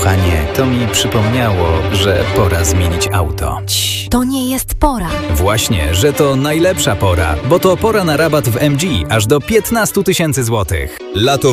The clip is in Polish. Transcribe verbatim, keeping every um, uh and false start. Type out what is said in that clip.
Kochanie, to mi przypomniało, że pora zmienić auto. Cii, to nie jest pora. Właśnie, że to najlepsza pora, bo to pora na rabat w M G aż do piętnaście tysięcy złotych. Lato